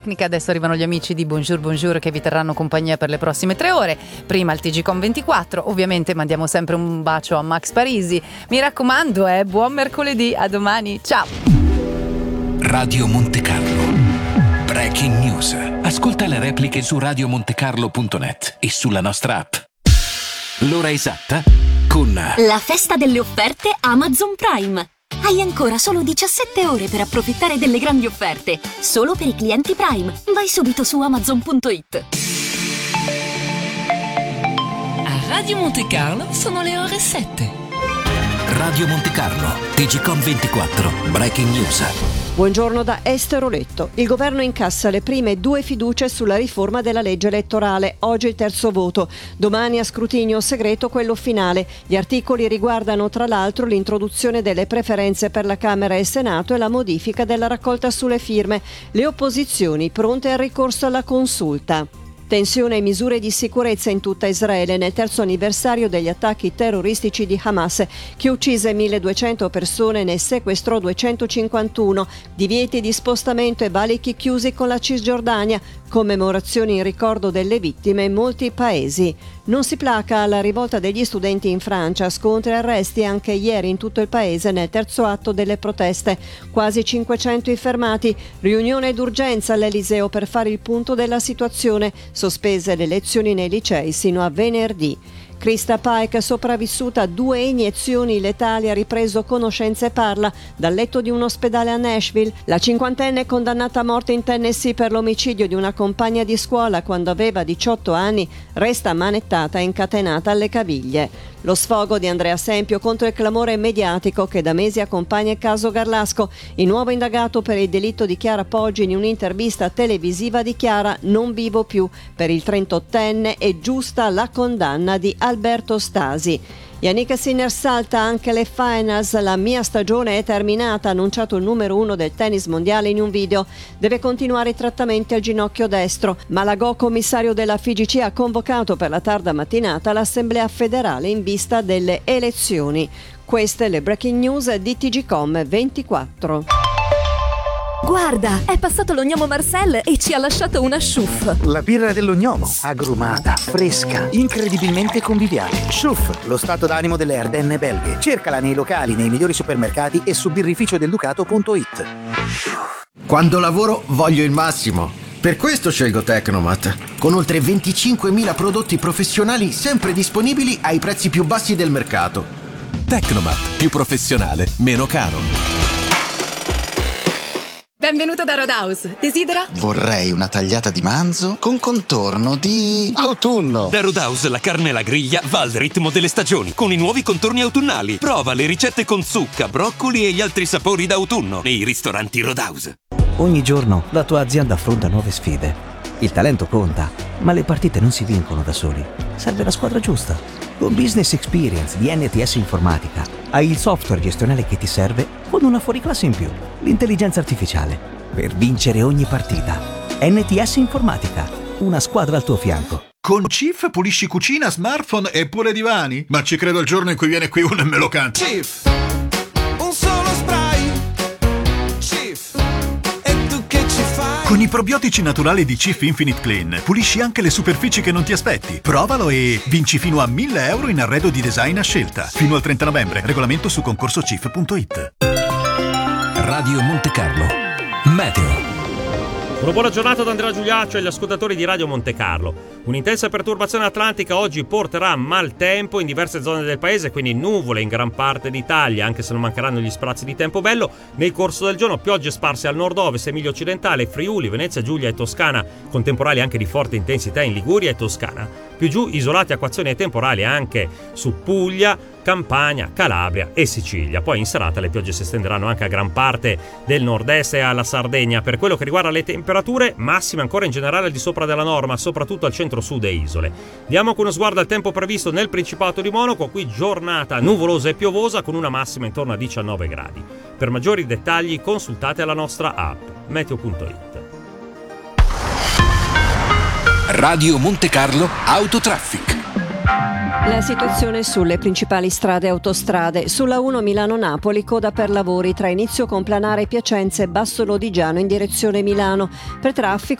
tecnica. Adesso arrivano gli amici di Bonjour Bonjour che vi terranno compagnia per le prossime 3 ore. Prima il TGcom 24, ovviamente mandiamo sempre un bacio a Max Parisi. Mi raccomando, buon mercoledì, a domani, ciao. Radio Monte Carlo, Breaking News. Ascolta le repliche su radiomontecarlo.net e sulla nostra app. L'ora esatta con la festa delle offerte Amazon Prime. Hai ancora solo 17 ore per approfittare delle grandi offerte. Solo per i clienti Prime. Vai subito su Amazon.it. A Radio Monte Carlo sono le ore 7. Radio Monte Carlo, TGcom 24, Breaking News. Buongiorno da Estero Letto. Il governo incassa le prime 2 fiducie sulla riforma della legge elettorale. Oggi il terzo voto. Domani a scrutinio segreto quello finale. Gli articoli riguardano tra l'altro l'introduzione delle preferenze per la Camera e Senato e la modifica della raccolta sulle firme. Le opposizioni pronte al ricorso alla consulta. Tensione e misure di sicurezza in tutta Israele nel terzo anniversario degli attacchi terroristici di Hamas, che uccise 1200 persone e ne sequestrò 251. Divieti di spostamento e valichi chiusi con la Cisgiordania, commemorazioni in ricordo delle vittime in molti paesi. Non si placa alla rivolta degli studenti in Francia, scontri e arresti anche ieri in tutto il paese nel terzo atto delle proteste. Quasi 500 fermati, riunione d'urgenza all'Eliseo per fare il punto della situazione, sospese le lezioni nei licei sino a venerdì. Krista Pike, sopravvissuta a 2 iniezioni letali, ha ripreso conoscenza e parla dal letto di un ospedale a Nashville. La 50enne condannata a morte in Tennessee per l'omicidio di una compagna di scuola quando aveva 18 anni resta manettata e incatenata alle caviglie. Lo sfogo di Andrea Sempio contro il clamore mediatico che da mesi accompagna il caso Garlasco. Il nuovo indagato per il delitto di Chiara Poggi in un'intervista televisiva dichiara: non vivo più. Per il 38enne è giusta la condanna di Alberto Stasi. Yannick Sinner salta anche le finals. La mia stagione è terminata, ha annunciato il numero 1 del tennis mondiale in un video. Deve continuare i trattamenti al ginocchio destro. Malagò, commissario della FIGC, ha convocato per la tarda mattinata l'assemblea federale in vista delle elezioni. Queste le breaking news di TGcom 24. Guarda, è passato l'ognomo Marcel e ci ha lasciato una Schuff. La birra dell'ognomo, agrumata, fresca, incredibilmente conviviale. Schuff, lo stato d'animo delle Ardenne belghe. Cercala nei locali, nei migliori supermercati e su birrificiodelducato.it. Quando lavoro voglio il massimo. Per questo scelgo Tecnomat, con oltre 25.000 prodotti professionali sempre disponibili ai prezzi più bassi del mercato. Tecnomat, più professionale, meno caro. Benvenuto da Roadhouse. Desidera? Vorrei una tagliata di manzo con contorno di autunno. Da Roadhouse la carne alla griglia va al ritmo delle stagioni, con i nuovi contorni autunnali. Prova le ricette con zucca, broccoli e gli altri sapori d'autunno nei ristoranti Roadhouse. Ogni giorno la tua azienda affronta nuove sfide. Il talento conta, ma le partite non si vincono da soli. Serve la squadra giusta. Con Business Experience di NTS Informatica hai il software gestionale che ti serve con una fuoriclasse in più, l'intelligenza artificiale, per vincere ogni partita. NTS Informatica, una squadra al tuo fianco. Con Cif pulisci cucina, smartphone e pure divani? Ma ci credo il giorno in cui viene qui uno e me lo canta. Cif, un solo spray. Cif, e tu che ci fai? Con i probiotici naturali di Cif Infinite Clean pulisci anche le superfici che non ti aspetti. Provalo e vinci fino a 1.000 euro in arredo di design a scelta. Fino al 30 novembre. Regolamento su concorsocif.it. Radio Monte Carlo, Meteo. Una buona giornata da Andrea Giuliaccio e agli ascoltatori di Radio Monte Carlo. Un'intensa perturbazione atlantica oggi porterà maltempo in diverse zone del paese, quindi nuvole in gran parte d'Italia, anche se non mancheranno gli sprazzi di tempo bello. Nel corso del giorno piogge sparse al nord-ovest, Emilia Occidentale, Friuli, Venezia Giulia e Toscana, con temporali anche di forte intensità in Liguria e Toscana. Più giù isolati acquazzoni e temporali anche su Puglia, Campania, Calabria e Sicilia. Poi in serata le piogge si estenderanno anche a gran parte del nord-est e alla Sardegna. Per quello che riguarda le temperature, massime ancora in generale al di sopra della norma, soprattutto al centro-sud e isole. Diamo anche uno sguardo al tempo previsto nel Principato di Monaco, qui giornata nuvolosa e piovosa con una massima intorno a 19 gradi. Per maggiori dettagli consultate la nostra app meteo.it. Radio Monte Carlo Autotraffic. La situazione sulle principali strade e autostrade. Sulla 1 Milano-Napoli, coda per lavori tra Inizio Complanare Piacenza e Basso Lodigiano in direzione Milano. Per traffico